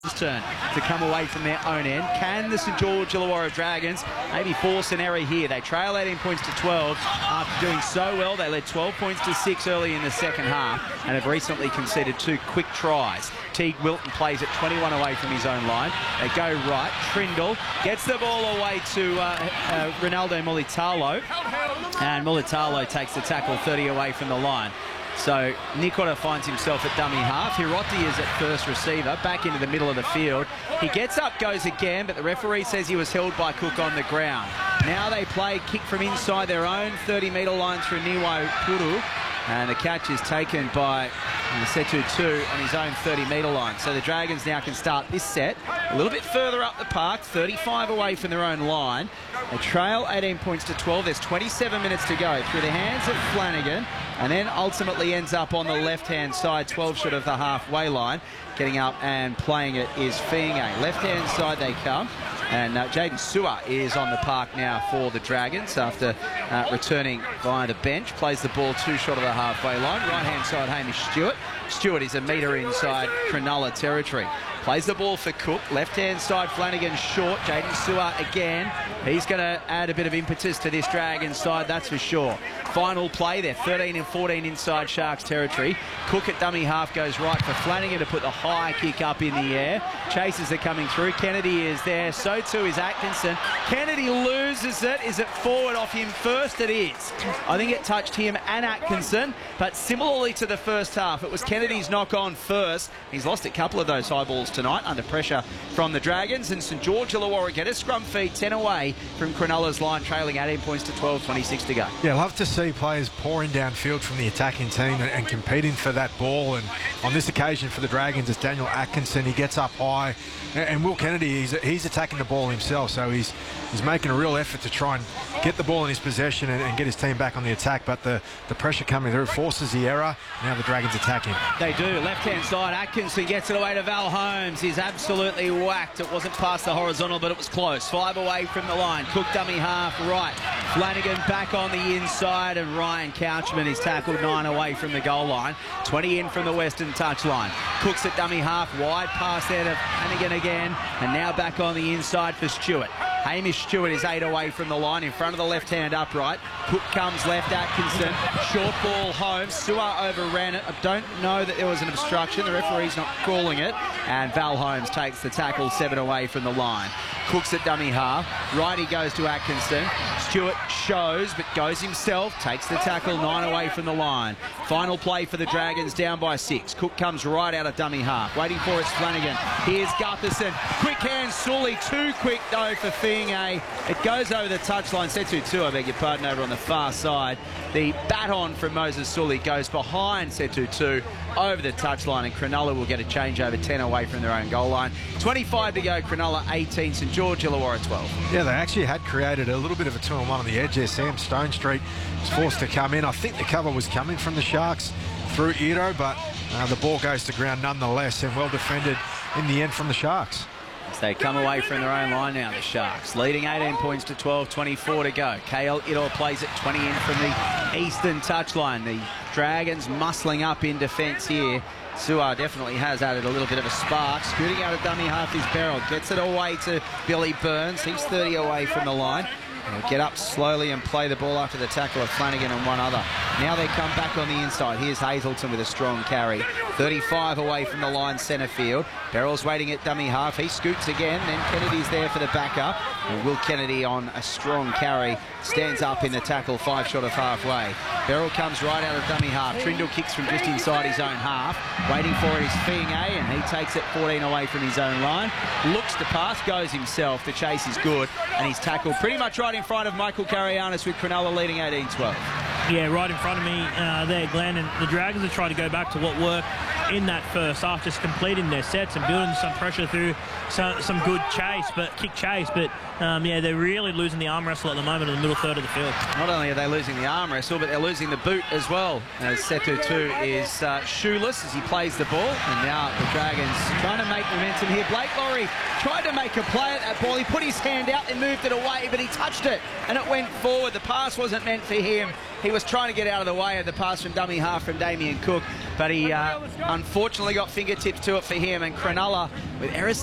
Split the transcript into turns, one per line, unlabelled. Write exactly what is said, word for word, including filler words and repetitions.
turn to come away from their own end. Can the St George Illawarra Dragons maybe force an error here? They trail eighteen points to twelve after doing so well. They led twelve points to six early in the second half and have recently conceded two quick tries. Teague Wilton plays at twenty-one away from his own line. They go right. Trindle gets the ball away to uh, uh, Ronaldo Mulitalo, and Mulitalo takes the tackle thirty away from the line. So Nikora finds himself at dummy half. Hiroti is at first receiver, back into the middle of the field. He gets up, goes again, but the referee says he was held by Cook on the ground. Now they play kick from inside their own thirty metre line through Niwai Puru, and the catch is taken by Setu two on his own thirty metre line. So the Dragons now can start this set a little bit further up the park, thirty-five away from their own line. They trail eighteen points to twelve. There's twenty-seven minutes to go through the hands of Flanagan, and then ultimately ends up on the left-hand side, twelve short of the halfway line. Getting up and playing it is Fiinga. Left-hand side they come, and uh, Jaden Sewer is on the park now for the Dragons after uh, returning via the bench. Plays the ball two short of the halfway line. Right-hand side, Hamish Stewart. Stewart is a metre inside Cronulla territory. Plays the ball for Cook. Left-hand side, Flanagan short. Jaden Sewer again. He's going to add a bit of impetus to this Dragons side, that's for sure. Final play there, thirteen and fourteen inside Sharks territory. Cook at dummy half goes right for Flanagan to put the high kick up in the air. Chases are coming through. Kennedy is there. So too is Atkinson. Kennedy loses it. Is it forward off him first? It is. I think it touched him and Atkinson, but similarly to the first half, it was Kennedy's knock on first. He's lost a couple of those high balls tonight under pressure from the Dragons, and St George Illawarra get a scrum feed ten away from Cronulla's line, trailing eighteen points to twelve, twenty-six to go.
Yeah, love to see players pouring downfield from the attacking team and, and competing for that ball, and on this occasion for the Dragons it's Daniel Atkinson. He gets up high, and, and Will Kennedy, he's, he's attacking the ball himself, so he's he's making a real effort to try and get the ball in his possession and, and get his team back on the attack, but the, the pressure coming through forces the error. Now the Dragons attack him.
They do. Left-hand side, Atkinson gets it away to Val Holmes. He's absolutely whacked. It wasn't past the horizontal, but it was close. Five away from the line. Cook dummy half right. Flanagan back on the inside, and Ryan Couchman is tackled nine away from the goal line. twenty in from the western touchline. Cook's at dummy half, wide pass there to Flanagan again, and now back on the inside for Stewart. Hamish Stewart is eight away from the line in front of the left-hand upright. Cook comes left, Atkinson. Short ball, Holmes. Sewer overran it. I don't know that there was an obstruction. The referee's not calling it. And Val Holmes takes the tackle seven away from the line. Cook's at dummy half. Righty goes to Atkinson. Stewart shows, but goes himself. Takes the tackle nine away from the line. Final play for the Dragons, down by six. Cook comes right out of dummy half. Waiting for it's Flanagan. Here's Gutherson. Quick hand, Sully. Too quick, though, for Fiinga. It goes over the touchline. Setu two, I beg your pardon, over on the far side. The baton from Moses Sully goes behind Setu two over the touchline, and Cronulla will get a change over ten away from their own goal line. twenty-five to go, Cronulla eighteen, St George Illawarra twelve.
Yeah, they actually had created a little bit of a two on one on the edge there. Sam Stonestreet was forced to come in. I think the cover was coming from the Sharks through Ito, but uh, the ball goes to ground nonetheless, and well defended in the end from the Sharks.
As they come away from their own line now, the Sharks leading eighteen points to twelve, twenty-four to go. K L Ito plays it twenty in from the eastern touchline. The Dragons muscling up in defence here. Sewer definitely has added a little bit of a spark. Scooting out of dummy half is Beryl. Gets it away to Billy Burns. He's thirty away from the line. They'll get up slowly and play the ball after the tackle of Flanagan and one other. Now they come back on the inside. Here's Hazelton with a strong carry. thirty-five away from the line, centre field. Beryl's waiting at dummy half. He scoots again. Then Kennedy's there for the backup. And Will Kennedy on a strong carry stands up in the tackle, five short of halfway. Beryl comes right out of dummy half. Trindle kicks from just inside his own half. Waiting for it is Fiinga, and he takes it fourteen away from his own line. Looks to pass, goes himself. The chase is good, and he's tackled pretty much right in front of Michael Karayanis, with Cronulla leading eighteen twelve.
Yeah, right in front of me uh, there, Glenn, and the Dragons are trying to go back to what worked in that first half, just completing their sets and building some pressure through some, some good chase, but kick chase, but um, yeah, they're really losing the arm wrestle at the moment in the middle third of the field.
Not only are they losing the arm wrestle, but they're losing the boot as well, as Setu two is uh, shoeless as he plays the ball, and now the Dragons trying to make momentum here. Blake Lawrie tried to make a play at that ball. He put his hand out and moved it away, but he touched it and it went forward. The pass wasn't meant for him. He was trying to get out of the way of the pass from dummy half from Damien Cook, but he uh, unfortunately got fingertips to it for him. And Cronulla with Eris